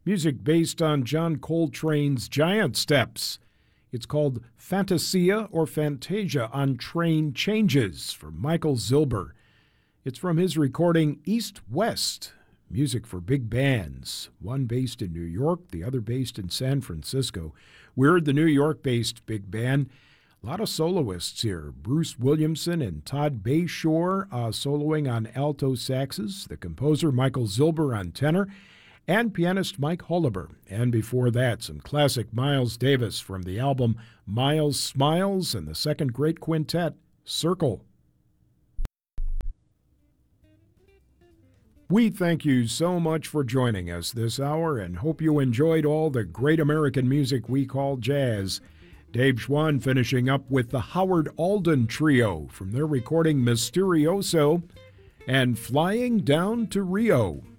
music based on John Coltrane's Giant Steps. It's called Fantasia or Fantasia on Train Changes from Michael Zilber. It's from his recording East West, music for big bands, one based in New York, the other based in San Francisco. We're the New York-based big band. A lot of soloists here. Bruce Williamson and Todd Bayshore soloing on alto saxes, the composer Michael Zilber on tenor, and pianist Mike Holliber. And before that, some classic Miles Davis from the album Miles Smiles and the second great quintet, Circle. We thank you so much for joining us this hour and hope you enjoyed all the great American music we call jazz. Dave Schwann finishing up with the Howard Alden Trio from their recording Mysterioso and Flying Down to Rio.